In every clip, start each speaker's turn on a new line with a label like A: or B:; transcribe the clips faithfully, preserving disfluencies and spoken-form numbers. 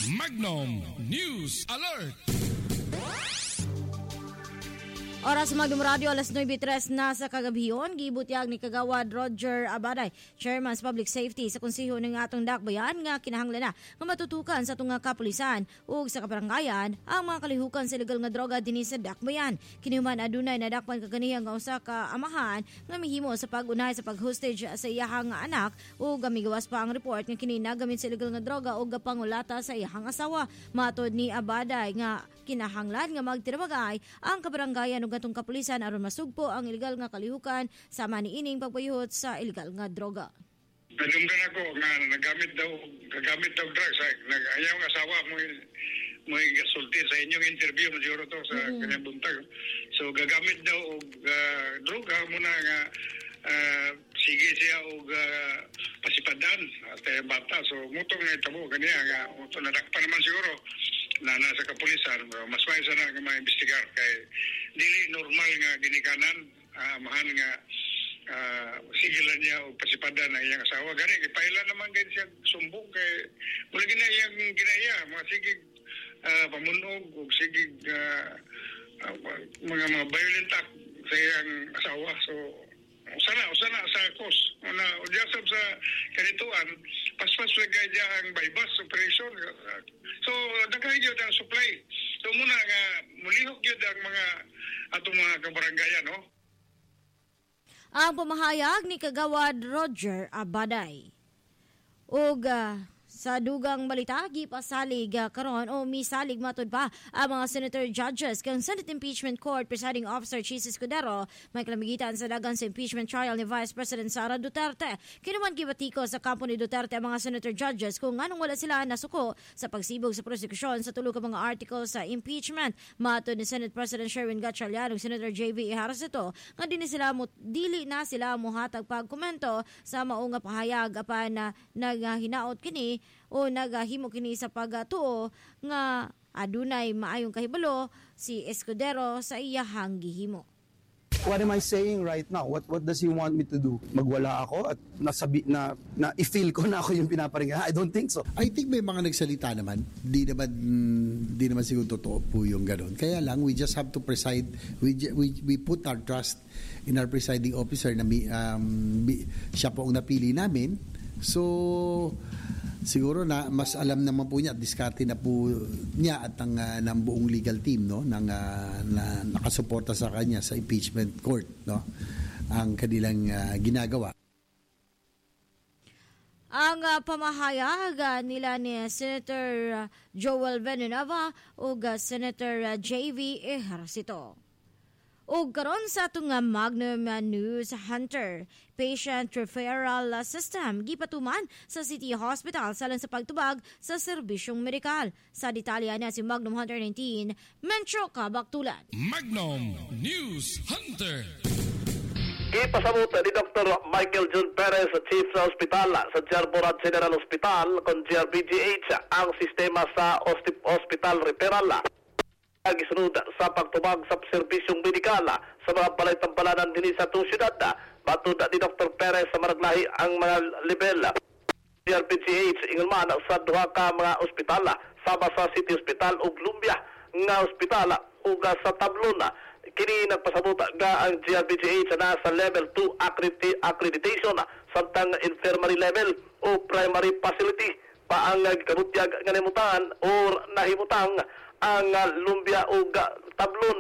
A: Magnum News Alert!
B: Oras Magnum Radio, alas nueve tres na sa kagabiyon. Gibutyag ni Kagawad Roger Abaday, Chairman sa Public Safety sa konseho ng atong dakbayan nga kinahanglan na nga matutukan sa tunga kapulisan ug sa kabarangayan ang mga kalihukan sa illegal nga droga dinhi sa dakbayan. Kinihuman adunay nadakpan kaganiya nga usa ka amahan nga mihimo sa pag-unay sa pag-hostage sa iyahang nga anak ug gamigawas pa ang report nga kini nagamit sa illegal nga droga ug gapangulata sa iyahang asawa. Matod ni Abaday nga kinahanglan nga magtirabagay ang kabarangayan ug atong kapulisan aron masugpo ang illegal nga kalihukan sama niining pagpayuhot sa illegal nga droga.
C: Nadunggan ako nga nagamit daw gagamit daw drugs ay nag-ayaw nga asawa mo mo gasulti sa inyong interview mo siguro to sa mm-hmm. kanyang buntag. So gagamit daw og uh, droga muna nga uh, sige siya og uh, pasipadan at uh, bata. So mutong nga itabo kaniya nga muto nadakpan naman siguro na nasa kapulisan. Mas may sana nga maimbestigar kay dili normal nga ginikanan uh, mahan nga uh, sigilan niya o pasipadan na iyang asawa. Gani, ipailan naman ganyan siya sumbong kay mula ginayang ginaya mga sigig uh, pamunog o sigig uh, uh, mga mga violent act sa iyang asawa. So sana sana sa kos na udyasab sa kanituan paspas lagay diya ang bypass operation. So daghay gyud ang supply. So muna nga mulihok gyud ang mga atong mga kabarangayan, no?
B: Ang pamahayag ni Kagawad Roger Abaday. Ug uh, sa dugang balita, gipasalig uh, karon o misalig matod pa ang mga senator judges kang Senate Impeachment Court Presiding Officer Chis Escudero may kalamigitan sa dagan sa impeachment trial ni Vice President Sara Duterte. Kinuman gibatiko sa kampo ni Duterte ang mga senator judges kung anong wala sila nasuko sa pagsibog sa prosekusyon sa tulo ka mga articles sa impeachment. Matod ni Senate President Sherwin Gatchalian ug Senator J V Ejercito nga dili sila mo, dili na sila mohatag pagkomento sa mao nga pahayag apan na naghinaot kini o nagahimo kini sa pagatuo nga adunay maayong kahibalo si Escudero sa iyahang gihimo.
D: What am I saying right now? What what does he want me to do? Magwala ako at nasabi na na i-feel ko na ako yung pinaparinggan? I don't think so.
E: I think may mga nagsalita naman. Di naman di naman siguro totoo po yung ganoon. Kaya lang we just have to preside. We we we put our trust in our presiding officer na um, siya po ang napili namin. So siguro na mas alam naman po niya at diskarte na po niya at ang uh, ng buong legal team no ng uh, na nakasuporta sa kanya sa impeachment court no ang kanilang uh, ginagawa.
B: Ang uh, pamahayag uh, nila ni Senator uh, Joel Villanueva ug uh, Senator uh, J V Ejercito. O karon sa itong Magnum News Hunter, patient referral system gipatuman sa City Hospital salang sa pagtubag sa serbisyong medikal. Sa detalya na si Magnum Hunter nineteen, Mencho Kabaktulan.
A: Magnum News Hunter.
F: Ipasabot ni Doctor Michael John Perez, Chief sa Hospital sa Jarborad General Hospital kung G R B G H ang sistema sa hospital referral. Gisunod sa pagtubag sa serbisyong medikal sa mga balay-tampalanan din sa itong syudad. Matod ni Doctor Perez sa maraglahi ang mga level G R P G H ingon sa duha ka mga ospital sama sa City Hospital ug Lumbia nga ospital ug sa Tablon. Kini nagpasabot nga ang G R P G H na sa level two accredit- accreditation samtang infirmary level o primary facility pa ang kabutyag nga nahimutan o nahimutang ang uh, Lumbia o uh, Tablon.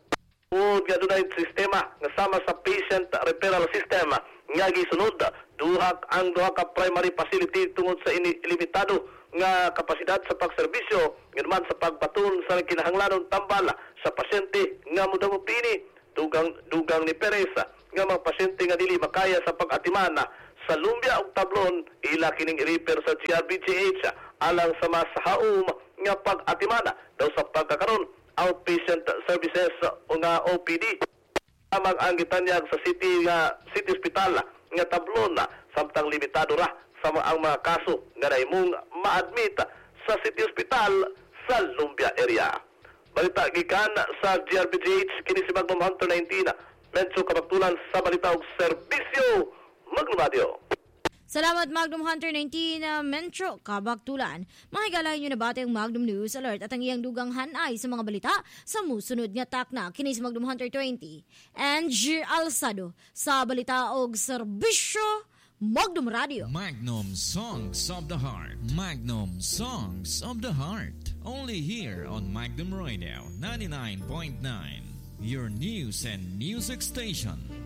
F: O nga doon sistema nga sama sa patient referral system nga gisunod duha ang duha ka primary facility tungod sa ilimitado nga kapasidad sa pagserbisyo ngaman sa pagbaton sa kinahanglanon tambal sa pasyente nga mudang opini dugang dugang ni Perez nga mga pasyente nga dili makaya sa pag-atiman sa Lumbia ug Tablon ila kining i-refer sa G R B G H alang sa mas haum nga pag-atimana daw sa pagkakaroon outpatient services o nga O P D. Amang ang gitanyag sa city nga City Hospital nga Tablon samtang limitado ra sa ang mga kaso nga nahimong ma-admit sa City Hospital sa Lumbia area. Balita gikan sa G R B G H kini si Magnum Hunter nineteen. Medyo kabaktulan sa balita og serbisyo Magnum Radio.
B: Salamat Magnum Hunter nineteen uh, Mentro Kabaktulan. Mahigalahin nyo na bate ang Magnum News Alert at ang iyang dugang hanay sa mga balita sa musunod nga takna kini sa Magnum Hunter twenty. Angie Alsado sa balita og serbisyo Magnum Radio.
A: Magnum Songs of the Heart. Magnum Songs of the Heart. Only here on Magnum Radio ninety-nine point nine. Your news and music station.